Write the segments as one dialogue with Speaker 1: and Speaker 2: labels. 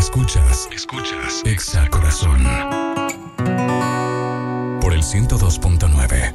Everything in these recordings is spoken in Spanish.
Speaker 1: Escuchas Exa Corazón por el 102.9.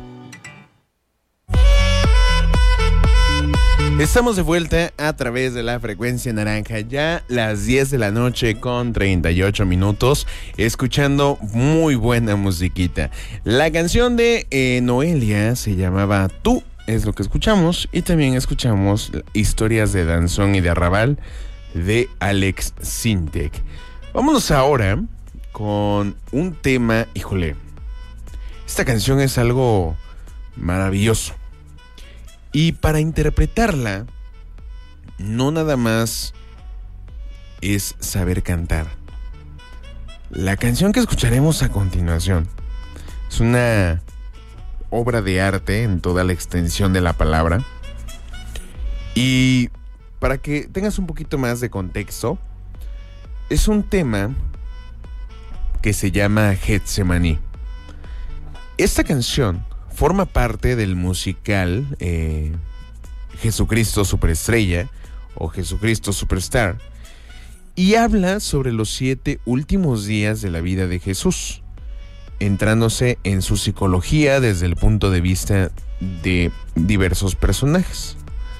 Speaker 2: Estamos de vuelta a través de la frecuencia naranja, ya las 10 de la noche con 38 minutos, escuchando muy buena musiquita. La canción de Noelia se llamaba Tú, es lo que escuchamos, y también escuchamos Historias de Danzón y de Arrabal de Alex Sintek. Vámonos ahora con un tema, híjole, esta canción es algo maravilloso. Y para interpretarla, no nada más es saber cantar. La canción que escucharemos a continuación es una obra de arte en toda la extensión de la palabra. Y para que tengas un poquito más de contexto, es un tema que se llama Getsemaní. Esta canción forma parte del musical Jesucristo Superestrella o Jesucristo Superstar y habla sobre los 7 últimos días de la vida de Jesús, entrándose en su psicología desde el punto de vista de diversos personajes.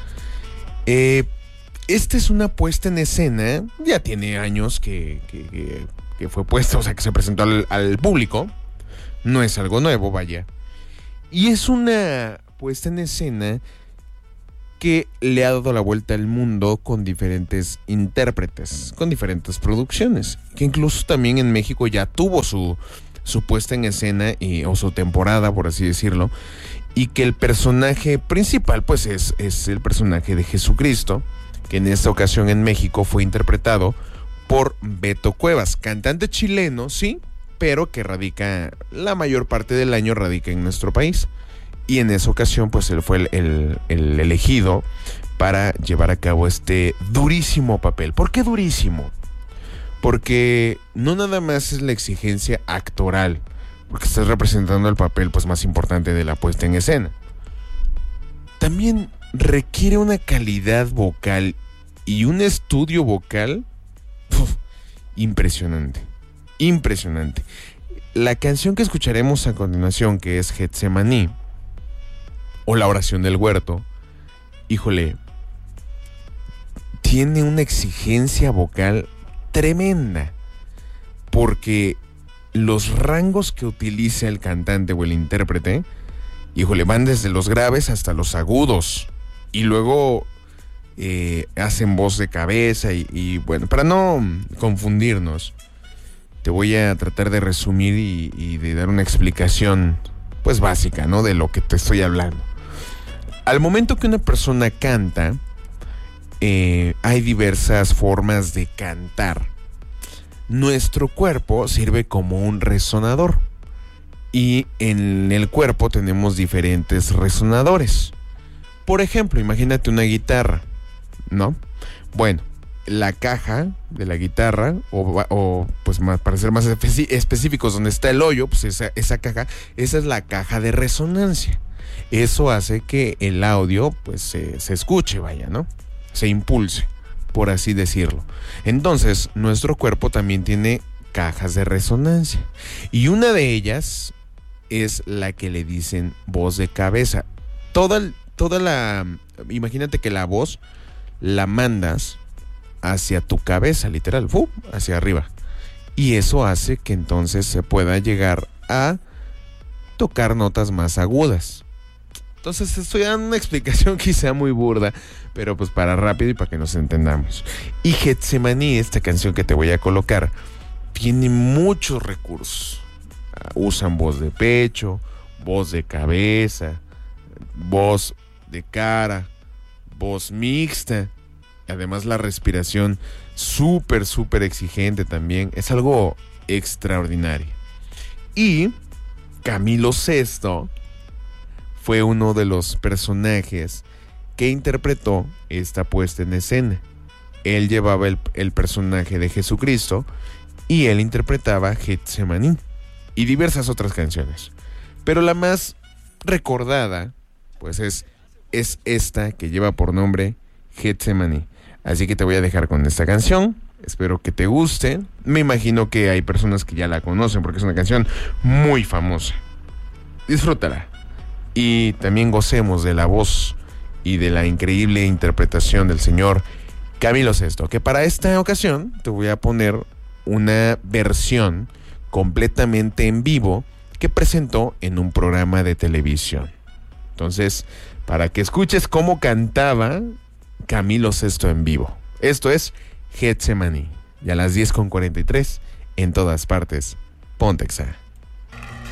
Speaker 2: Esta es una puesta en escena, ya tiene años que fue puesta, o sea, que se presentó al público, no es algo nuevo, vaya. Y es una puesta en escena que le ha dado la vuelta al mundo con diferentes intérpretes, con diferentes producciones, que incluso también en México ya tuvo su puesta en escena o su temporada, por así decirlo, y que el personaje principal pues es el personaje de Jesucristo, que en esta ocasión en México fue interpretado por Beto Cuevas, cantante chileno, sí, pero que la mayor parte del año radica en nuestro país. Y en esa ocasión, pues él fue el elegido para llevar a cabo este durísimo papel. ¿Por qué durísimo? Porque no nada más es la exigencia actoral, porque estás representando el papel pues más importante de la puesta en escena. También requiere una calidad vocal y un estudio vocal impresionante. Impresionante. La canción que escucharemos a continuación, que es Getsemaní o La Oración del Huerto, híjole, tiene una exigencia vocal tremenda, porque los rangos que utiliza el cantante o el intérprete, híjole, van desde los graves hasta los agudos, y luego hacen voz de cabeza y bueno, para no confundirnos, te voy a tratar de resumir y de dar una explicación pues básica, ¿no? De lo que te estoy hablando. Al momento que una persona canta, hay diversas formas de cantar. Nuestro cuerpo sirve como un resonador y en el cuerpo tenemos diferentes resonadores. Por ejemplo, imagínate una guitarra, ¿no? Bueno, la caja de la guitarra, o pues para ser más específicos, donde está el hoyo, pues esa caja, esa es la caja de resonancia. Eso hace que el audio pues se escuche, vaya, ¿no? Se impulse, por así decirlo. Entonces, nuestro cuerpo también tiene cajas de resonancia. Y una de ellas es la que le dicen voz de cabeza. Imagínate que la voz la mandas hacia tu cabeza, literal, hacia arriba. Y eso hace que entonces se pueda llegar a tocar notas más agudas. Entonces estoy dando una explicación quizá muy burda, pero pues para rápido y para que nos entendamos. Y Getsemaní, esta canción que te voy a colocar, tiene muchos recursos. Usan voz de pecho, voz de cabeza, voz de cara, voz mixta. Además la respiración súper exigente también. Es algo extraordinario. Y Camilo VI fue uno de los personajes que interpretó esta puesta en escena. Él llevaba el personaje de Jesucristo y él interpretaba Getsemaní y diversas otras canciones. Pero la más recordada pues es esta que lleva por nombre Getsemaní. Así que te voy a dejar con esta canción. Espero que te guste. Me imagino que hay personas que ya la conocen porque es una canción muy famosa. Disfrútala. Y también gocemos de la voz y de la increíble interpretación del señor Camilo Sesto, que para esta ocasión te voy a poner una versión completamente en vivo que presentó en un programa de televisión. Entonces, para que escuches cómo cantaba Camilo Sesto en vivo. Esto es Getsemaní. Y a las 10:43, en todas partes, Ponte Exa.